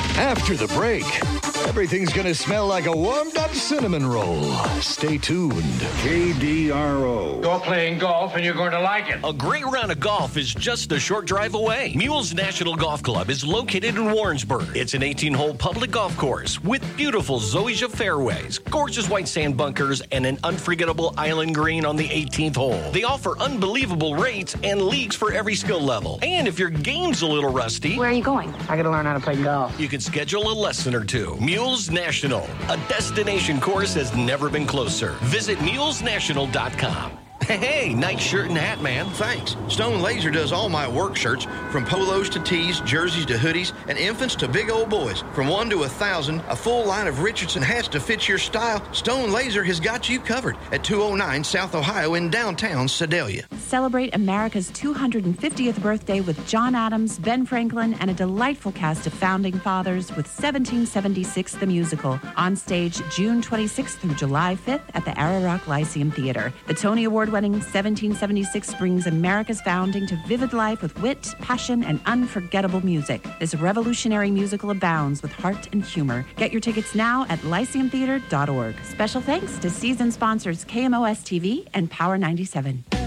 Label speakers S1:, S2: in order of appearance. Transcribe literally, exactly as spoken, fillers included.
S1: After the break, everything's going to smell like a warmed-up cinnamon roll. Stay tuned. K D R O.
S2: Go playing golf and you're going to like it.
S3: A great round of golf is just a short drive away. Mules National Golf Club is located in Warrensburg. It's an eighteen-hole public golf course with beautiful zoysia fairways, gorgeous white sand bunkers, and an unforgettable island green on the eighteenth hole. They offer unbelievable rates and leagues for every skill level. And if your game's a little rusty,
S4: where are you going?
S5: I got to learn how to play golf.
S3: You can schedule a lesson or two. Mules National, a destination course has never been closer. Visit mules national dot com. Hey, nice shirt and hat, man.
S6: Thanks. Stone Laser does all my work shirts, from polos to tees, jerseys to hoodies, and infants to big old boys. From one to a thousand, a full line of Richardson hats to fit your style. Stone Laser has got you covered at two oh nine South Ohio in downtown Sedalia.
S7: Celebrate America's two hundred fiftieth birthday with John Adams, Ben Franklin, and a delightful cast of founding fathers with seventeen seventy-six the Musical. On stage June twenty-sixth through July fifth at the Ararock Lyceum Theater. The Tony Award-winning seventeen seventy-six brings America's founding to vivid life with wit, passion, and unforgettable music. This revolutionary musical abounds with heart and humor. Get your tickets now at lyceum theater dot org. Special thanks to season sponsors K M O S T V and Power ninety-seven.